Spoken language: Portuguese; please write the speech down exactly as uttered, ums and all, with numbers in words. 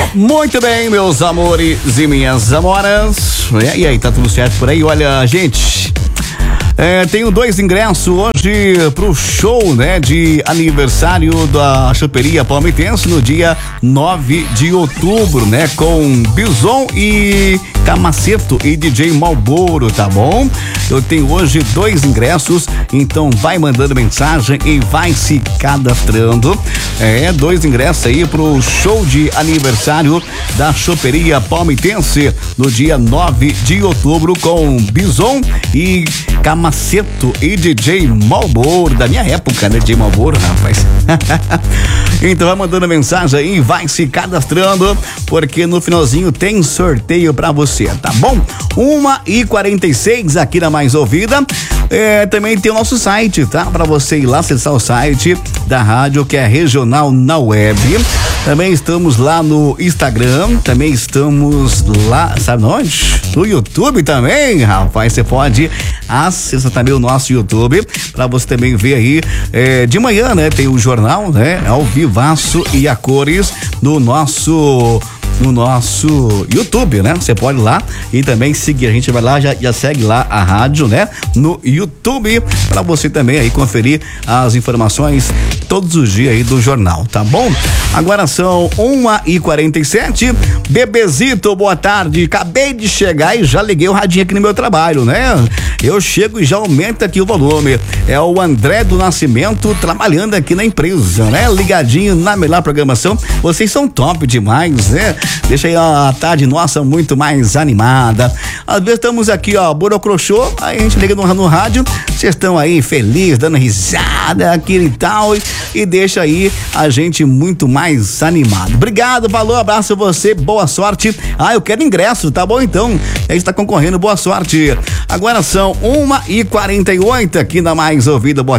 Muito bem, meus amores e minhas amoras. E aí, tá tudo certo por aí? Olha, gente, é, tenho dois ingressos hoje pro show, né, de aniversário da Choperia Palmitense no dia nove de outubro, né, com Bison e Camaceto e D J Malboro, tá bom? Eu tenho hoje dois ingressos, então vai mandando mensagem e vai se cadastrando. É, dois ingressos aí pro show de aniversário da Choperia Palmitense no dia nove de outubro com Bison e Camaceto e D J Malboro, da minha época, né, D J Malboro, rapaz. Então vai mandando mensagem aí, vai se cadastrando, porque no finalzinho tem sorteio pra você, tá bom? uma e quarenta e seis aqui na Mais Ouvida. É, também tem o nosso site, tá? Pra você ir lá acessar o site da rádio, que é Regional na Web. Também estamos lá no Instagram, também estamos lá, sabe onde? No YouTube também, rapaz. Você pode acessar também o nosso YouTube pra você também ver aí. É, de manhã, né? Tem o jornal, né? Ao vivaço e a cores no nosso no nosso YouTube, né? Você pode ir lá e também seguir, a gente vai lá, já, já segue lá a rádio, né? No YouTube, para você também aí conferir as informações todos os dias aí do jornal, tá bom? Agora são uma e quarenta e sete. Bebezito, boa tarde, acabei de chegar e já liguei o radinho aqui no meu trabalho, né? Eu chego e já aumenta aqui o volume. É o André do Nascimento trabalhando aqui na empresa, né? Ligadinho na melhor programação. Vocês são top demais, né? Deixa aí a tarde nossa muito mais animada. Às vezes estamos aqui, ó, burocrochô, aí a gente liga no, no rádio, vocês estão aí felizes, dando risada, aquilo e tal, e, e deixa aí a gente muito mais animado. Obrigado, falou, abraço a você, boa sorte. Ah, eu quero ingresso, tá bom então? Aí está concorrendo, boa sorte. Agora são uma e quarenta e oito aqui na Mais Ouvida. Boa